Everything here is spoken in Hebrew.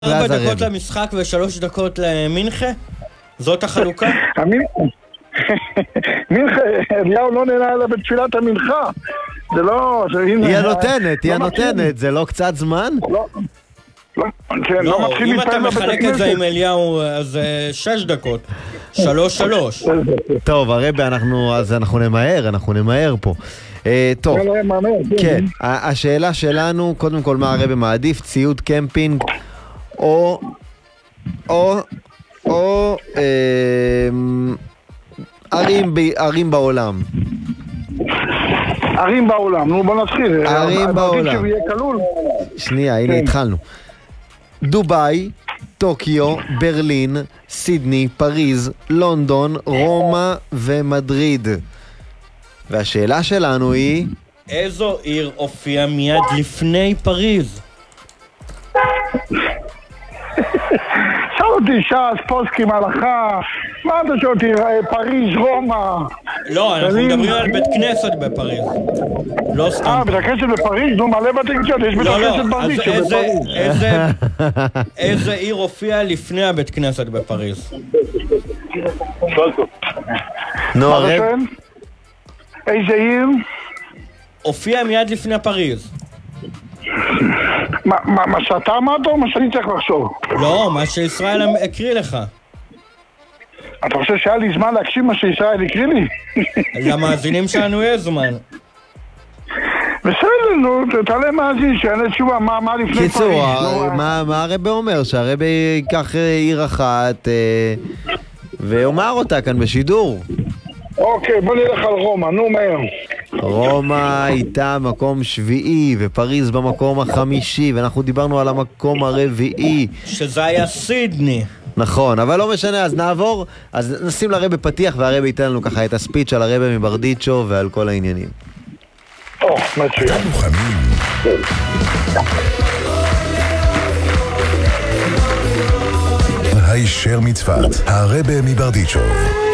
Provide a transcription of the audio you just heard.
4 דקות למשחק ו3 דקות למינכה? זאת החלוקה? מינכה, אליהו לא נהנה אלא בתפילת המנחה. זה לא... היא הנותנת, זה לא קצת זמן? לא, אם אתה מחלק את זה עם אליהו, אז 6 דקות. 3-3. טוב, הרבי, אנחנו נמהר פה. טוב, כן, השאלה שלנו, קודם כל, מה הרבי מעדיף? ציוד קמפינג או ערים בעולם. ערים בעולם, נו בוא נתחיל. ערים בעולם. שנייה, הנה התחלנו. דובאי, טוקיו, ברלין, סידני, פריז, לונדון, רומא ומדריד. והשאלה שלנו היא... איזו עיר הופיעה מיד לפני פריז? שאל אותי ש"ס, פוסקים, הלכה, מה אתה שואל אותי, פריז, רומא? לא, אנחנו מדברים על בית כנסת בפריז. לא סתם. בית הכנסת בפריז? נו, מלא בתי כנסת, יש בית הכנסת בפריז. איזה עיר הופיעה לפני הבית כנסת בפריז? נו, הרב? איזה עיר? הופיע מיד לפני פריז. מה שאתה אמרת או מה שאני צריך לחשוב? לא, מה שישראל הקריא לך. אתה חושב שהיה לי זמן להקשיב מה שישראל הקריא לי? למאזינים שלנו יש זמן. בסדר, נו, תעלה מאזין, שיענה תשובה, מה לפני פריז? קיצור, מה הרבי אומר? שהרבי ייקח עיר אחת ואומר אותה כאן בשידור. אוקיי, בוא נלך על רומא, נו מהר. רומא הייתה מקום 7 ופריז במקום 5, ואנחנו דיברנו על המקום 4 שזה היה סידני. נכון, אבל לא משנה, אז נעבור, אז נשים לרבי פתיח והרבי ייתן לנו ככה את הספיץ' על הרבי מברדיצ'ו ועל כל העניינים. מצוין. הישר מצוות, הרבי מברדיצ'ו.